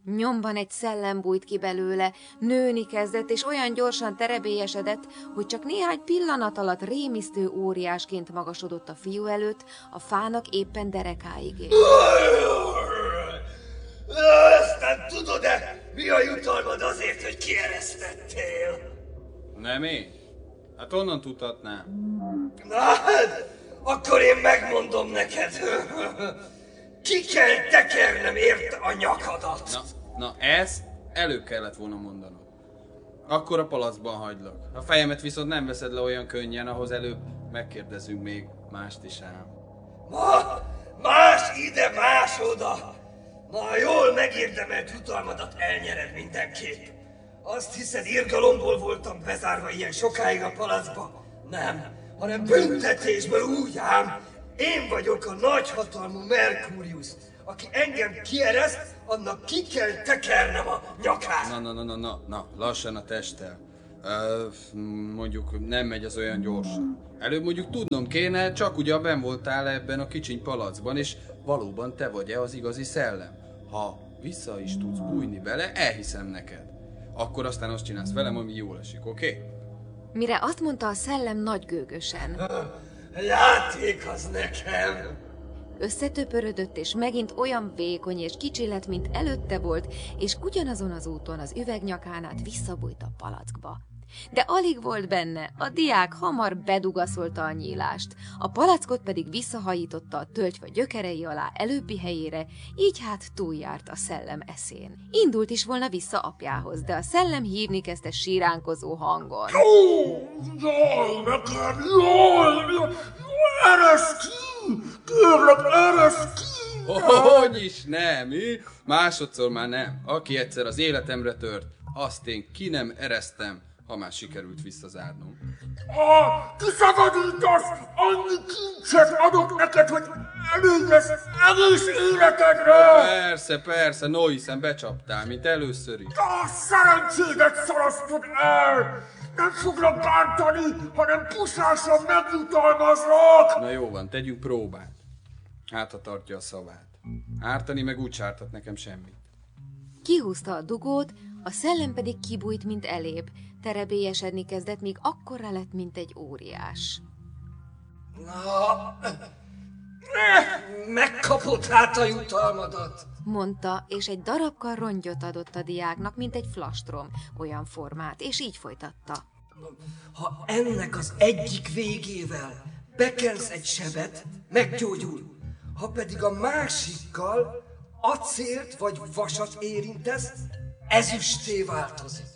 Nyomban egy szellem bújt ki belőle, nőni kezdett, és olyan gyorsan terebélyesedett, hogy csak néhány pillanat alatt rémisztő óriásként magasodott a fiú előtt, a fának éppen derekáig ért. Aztán tudod-e, mi a jutalmad azért, hogy kieresztettél? Nem én? Hát onnan tudhatnám. Na hát, akkor én megmondom neked. Ki kell tekernem érte a nyakadat. Na ezt előbb kellett volna mondanom. Akkor a palacban hagylak. A fejemet viszont nem veszed le olyan könnyen, ahhoz előbb megkérdezünk még mást is ám. Más ide, más oda. Na, jól megérdemelt jutalmadat elnyered mindenképp. Azt hiszed, irgalomból voltam bezárva ilyen sokáig a palacba? Nem, hanem büntetésből úgy ám. Én vagyok a nagyhatalmú Merkurius, aki engem kiereszt, annak ki kell tekernem a nyakát. Na, lassan a testtel. Mondjuk nem megy az olyan gyorsan. Előbb mondjuk tudnom kéne, csak ugyan benn voltál ebben a kicsiny palacban, és valóban te vagy-e az igazi szellem. Ha vissza is tudsz bújni vele, elhiszem neked. Akkor aztán azt csinálsz velem, ami jól esik, oké? Mire azt mondta a szellem nagy gőgösen. Játék az nekem. Összetöpörödött, és megint olyan vékony és kicsi lett, mint előtte volt, és ugyanazon az úton az üvegnyakán át visszabújt a palackba. De alig volt benne, a diák hamar bedugaszolta a nyílást, a palackot pedig visszahajította a tölgyfa gyökerei alá előbbi helyére, így hát túljárt a szellem eszén. Indult is volna vissza apjához, de a szellem hívni kezdte síránkozó hangon. Jaj, nekem, jaj, eresz ki! Kérlek, eresz ki! Hogy is nem, mi? Másodszor már nem. Aki egyszer az életemre tört, azt én ki nem eresztem, ha már sikerült visszazárnom. Kiszabadítasz! Annyi kincset adok neked, hogy elég lesz egész életedre! Persze, no hiszen becsaptál, mint először is. A szerencsédet szalasztod el! Nem foglak bántani, hanem pusztásan megjutalmazlak! Na jó van, tegyünk próbát. Hát, ha tartja a szavát. Ártani meg úgy sártat nekem semmit. Kihúzta a dugót, a szellem pedig kibújt, mint elébb. Terebélyesedni kezdett, míg akkora lett, mint egy óriás. Na, megkapod hát a jutalmadat! Mondta, és egy darabkal rongyot adott a diáknak, mint egy flastrom, olyan formát, és így folytatta. Ha ennek az egyik végével bekensz egy sebet, meggyógyul. Ha pedig a másikkal acélt vagy vasat érintesz, ezüstté változik.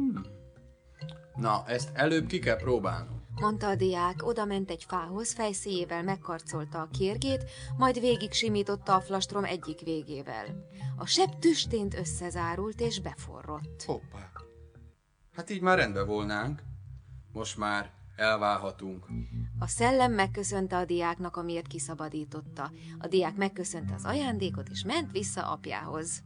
Na, ezt előbb ki kell próbálnom. Mondta a diák, odament egy fához, fejszéjével megkarcolta a kérgét, majd végig simította a flastrom egyik végével. A seb tüstént összezárult és beforrott. Hoppá. Hát így már rendben volnánk. Most már elválhatunk. A szellem megköszönte a diáknak, amiért kiszabadította. A diák megköszönte az ajándékot, és ment vissza apjához.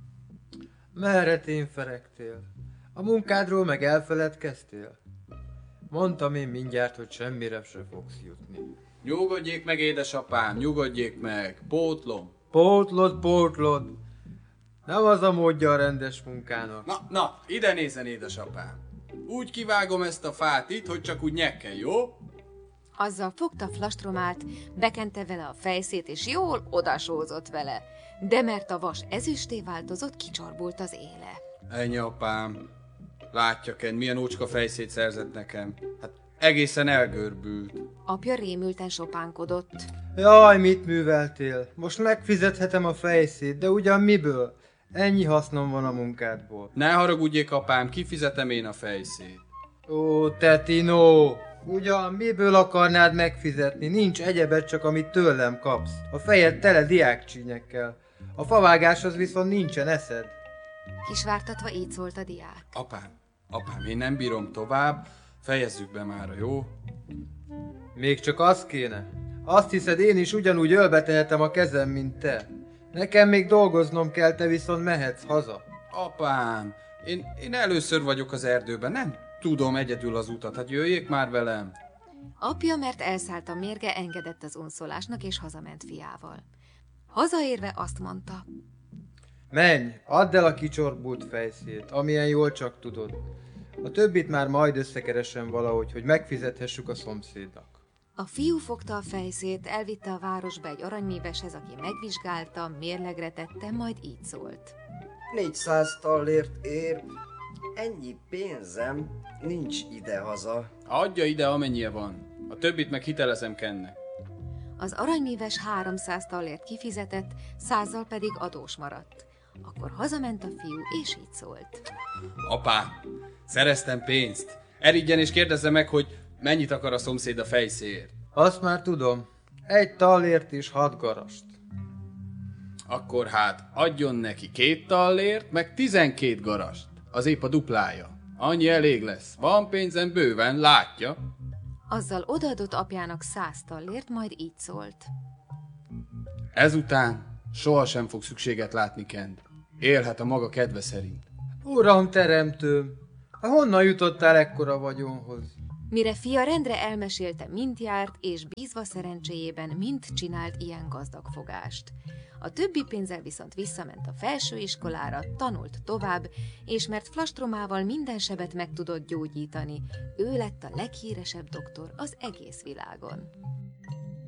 Merre témferegtél? A munkádról meg elfeledkeztél? Mondtam én mindjárt, hogy semmire se fogsz jutni. Nyugodjék meg, édesapám, nyugodjék meg. Pótlom. Pótlod. Nem az a módja a rendes munkának. Na, ide nézzen, édesapám. Úgy kivágom ezt a fát itt, hogy csak úgy nyekkel, jó? Azzal fogta flastromát, bekente vele a fejszét, és jól odasózott vele. De mert a vas ezüsté változott, kicsorbult az éle. Ennyi, apám. Látja, Ken, milyen ócska fejszét szerzett nekem. Hát egészen elgörbült. Apja rémülten sopánkodott. Jaj, mit műveltél? Most megfizethetem a fejszét, de ugyan miből? Ennyi hasznom van a munkádból. Ne haragudjék, apám, kifizetem én a fejszét. Ó, Tetino! Ugyan miből akarnád megfizetni? Nincs egyebet, csak amit tőlem kapsz. A fejed tele diákcsínyekkel. A favágáshoz viszont nincsen eszed. Kisvártatva így szólt a diák. Apám, én nem bírom tovább. Fejezzük be mára, jó? Még csak az kéne. Azt hiszed, én is ugyanúgy ölbe tehetem a kezem, mint te. Nekem még dolgoznom kell, te viszont mehetsz haza. Apám, én először vagyok az erdőben, nem tudom egyedül az utat, hát jöjjék már velem. Apja, mert elszállt a mérge, engedett az unszolásnak, és hazament fiával. Hazaérve azt mondta. Menj, add el a kicsorbult fejszét, amilyen jól csak tudod. A többit már majd összekeresem valahogy, hogy megfizethessük a szomszédnak. A fiú fogta a fejszét, elvitte a városba egy aranymíveshez, aki megvizsgálta, mérlegre tette, majd így szólt. 400 tallért ér. Ennyi pénzem nincs idehaza. Adja ide, amennyie van. A többit meg hitelezem Kennek. Az aranymíves 300 tallért kifizetett, 100-zal pedig adós maradt. Akkor hazament a fiú, és így szólt. Apá, szereztem pénzt. Erigyen és kérdezze meg, hogy mennyit akar a szomszéd a fejszéért. Azt már tudom. 1 tallért és 6 garast. Akkor hát adjon neki 2 tallért, meg 12 garast. Az épp a duplája. Annyi elég lesz. Van pénzem bőven, látja. Azzal odaadott apjának 100 tallért, majd így szólt. Ezután sohasem fog szükséget látni Kent. Élhet a maga kedve szerint. Uram teremtőm, honnan jutottál ekkora vagyonhoz? Mire fia rendre elmesélte, mint járt, és bízva szerencséjében mind csinált ilyen gazdag fogást. A többi pénzzel viszont visszament a felsőiskolára, tanult tovább, és mert flastromával minden sebet meg tudott gyógyítani, ő lett a leghíresebb doktor az egész világon.